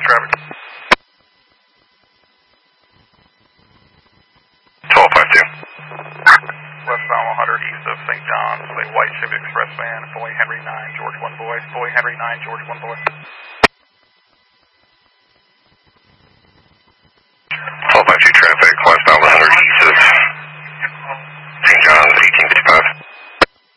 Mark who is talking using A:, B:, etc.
A: traffic. 1252. Westbound 100 east of St. John's, a white Chevy Express van, boy Henry 9, George 1 boy, boy Henry 9, George 1 boy.